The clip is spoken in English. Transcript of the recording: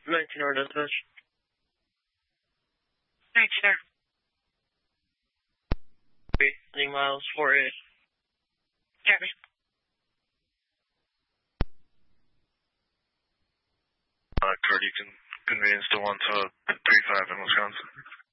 19 hour dispatch. Thanks, sir. 3 miles, 48. Copy. Kurt, you can convenience to 1 to 35 in Wisconsin.